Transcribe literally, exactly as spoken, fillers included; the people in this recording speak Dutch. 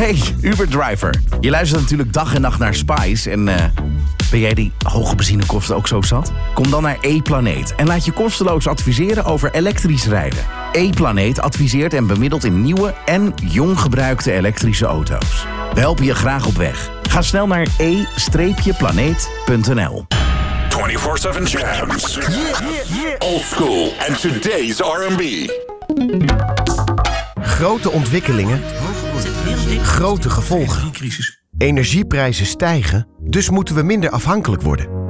Hey, Uber-driver. Je luistert natuurlijk dag en nacht naar Spice en... Uh, ben jij die hoge benzinekosten ook zo zat? Kom dan naar E-Planeet en laat je kosteloos adviseren over elektrisch rijden. E-Planeet adviseert en bemiddelt in nieuwe en jong gebruikte elektrische auto's. We helpen je graag op weg. Ga snel naar e planeet punt n l. twenty-four seven jams. Yeah, yeah, yeah. Old school and today's R and B. Grote ontwikkelingen, grote gevolgen. Energieprijzen stijgen, dus moeten we minder afhankelijk worden.